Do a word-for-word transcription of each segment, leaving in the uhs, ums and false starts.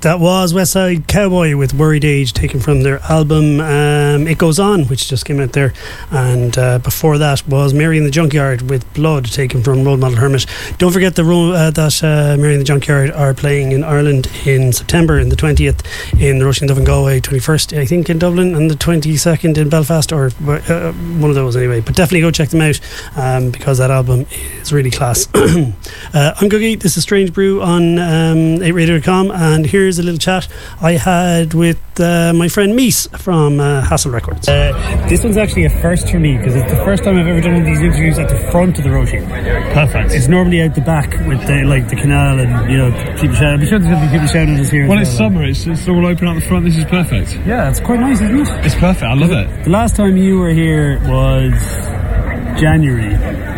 That was West Side Cowboy with Worried Age, taken from their album um, It Goes On, which just came out there. And uh, before that was Mary in the Junkyard with Blood, taken from Role Model Hermit. Don't forget the ro- uh, that uh, Mary in the Junkyard are playing in Ireland in September, in the twentieth in the Rushing Dove in Galway, twenty-first I think in Dublin, and the twenty-second in Belfast, or uh, one of those anyway. But definitely go check them out um, because that album is really class. uh, I'm Googie, this is Strange Brew on um, eight radio dot com, and here's a little chat I had with uh, my friend Mies from uh, Hassle Records. Uh, this one's actually a first for me because it's the first time I've ever done one of these interviews at the front of the Roisin. Perfect. It's normally out the back with the, like the canal and, you know, people shouting. I'm sure there's going to be people shouting at us here. Well, it's well, summer. It's, it's all open out the front. This is perfect. Yeah, it's quite nice, isn't it? It's perfect. I love it. The last time you were here was January.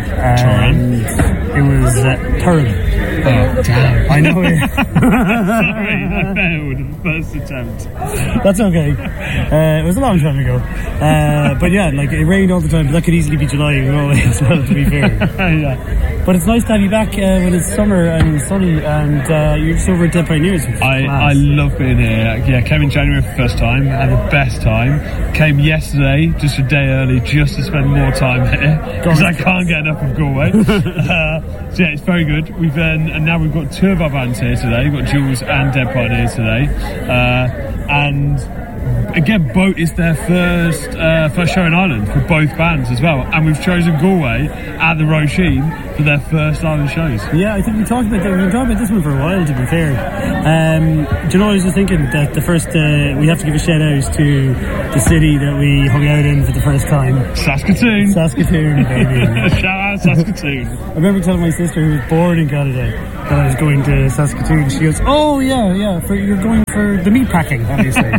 And it was uh, terrible. Oh, damn. I know it. Sorry, I failed the first attempt. That's okay. Uh, it was a long time ago. Uh, but yeah, like it rained all the time, but that could easily be July in Galway as well, to be fair. Yeah. But it's nice to have you back uh, when it's summer and sunny, and uh, you're just over at Dead Pioneers. I, I love being here. Yeah, came in January for the first time, had the best time. Came yesterday, just a day early, just to spend more time here, because I can't get enough of Galway. uh, so yeah, it's very good. We've um, and now we've got two of our bands here today. We've got Jules and Dead Pioneers today, uh, and again, Boat is their first uh, first show in Ireland for both bands as well, and we've chosen Galway at the Roisin for their first Ireland shows. Yeah, I think we talked about that. We've been talking about this one for a while, to be fair. Um, do you know, I was just thinking that the first uh, we have to give a shout out to the city that we hung out in for the first time. Saskatoon. Saskatoon, baby. Shout out Saskatoon. I remember telling my sister, who was born in Canada, that I was going to Saskatoon. She goes, "Oh yeah, yeah, for, you're going for the meat packing, obviously."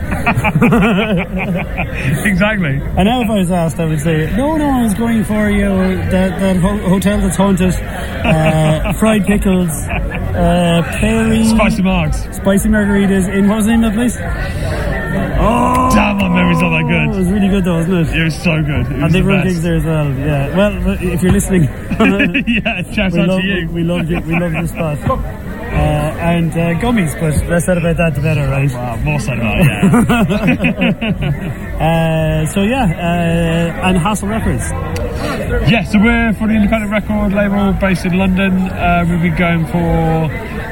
Exactly. And now if I was asked, I would say, no, no, I was going for, you know, that, that ho- hotel that's haunted, uh, fried pickles, uh, Perry... Spicy margs. Spicy margaritas in, what was the name of that place? Oh! Damn, my memory's not that good. It was really good though, wasn't it? It was so good. It was and they the run best. gigs there as well, yeah. Well, if you're listening... yeah, shout we out love, to you. We, we love you, we love your spot. Uh, and uh, gummies, but less said about that the better, right? Wow, more said about it, yeah. uh, so yeah, uh, and Hassle Records. Yeah, so we're for the independent record label based in London. Uh, we've been going for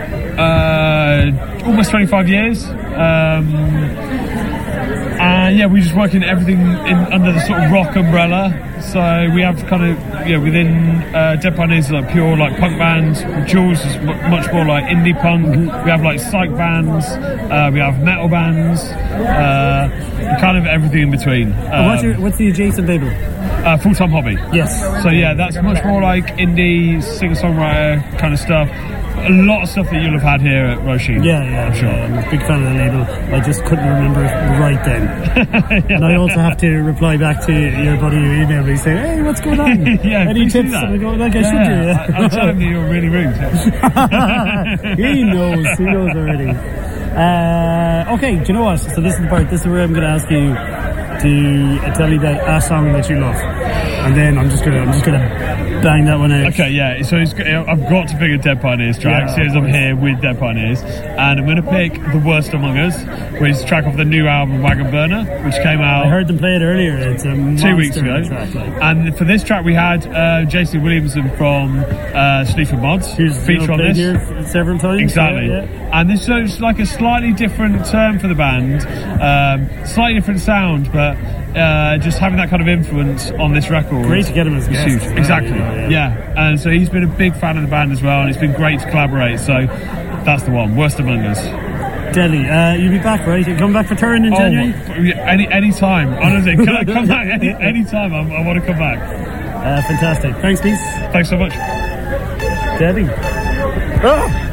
uh, almost twenty-five years. Um, and yeah, we just work in everything in, under the sort of rock umbrella. So we have kind of, yeah, within uh, Dead Pioneers, like pure like punk bands. Jules is m- much more like indie punk. Mm-hmm. We have like psych bands. Uh, we have metal bands. Uh, kind of everything in between. Um, what's, your, what's the adjacent label? Uh, Full-Time Hobby. Yes. So yeah, that's much more like indie singer-songwriter kind of stuff. A lot of stuff that you'll have had here at Roisin. Yeah, yeah, I'm sure. Yeah, I'm a big fan of the label. I just couldn't remember it right then. Yeah. And I also have to reply back to your buddy who emailed me saying, "Hey, what's going on? Yeah, any tips?" And I go, like I yeah, should do. Yeah. I, I'm telling you, you're really rude. He knows. He knows already. Uh, okay, do you know what? So this is the part. This is where I'm going to ask you to tell me that a song that you love, and then I'm just gonna, I'm just gonna. bang that one out. Okay, yeah, so it's, I've got to pick a Dead Pioneers track, yeah, since I'm here with Dead Pioneers, and I'm going to pick The Worst Among Us, which is a track off the new album Wagon Burner, which came out... I heard them play it earlier. It's a two weeks ago. Track, like. And for this track we had uh, Jason Williamson from uh, Sleaford Mods Who's feature on this. Here several times. Exactly. Yeah, yeah. And this is like a slightly different term for the band, um, slightly different sound, but uh, just having that kind of influence on this record. Great to get him as a guest. Huge. Exactly. Yeah, yeah. yeah. And so he's been a big fan of the band as well, and it's been great to collaborate. So that's the one. Worst Among Us. Delhi, uh, you'll be back, right? You come back for Turin in oh, January? Any any time. Honestly, can I come back any any time? I, I want to come back. Uh, fantastic. Thanks, Mies. Thanks so much. Delhi. Oh!